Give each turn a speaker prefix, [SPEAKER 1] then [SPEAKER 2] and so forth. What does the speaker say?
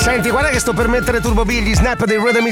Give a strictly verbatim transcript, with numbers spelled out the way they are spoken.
[SPEAKER 1] Senti, guarda che sto per mettere Turbo B, gli snap dei Rhythm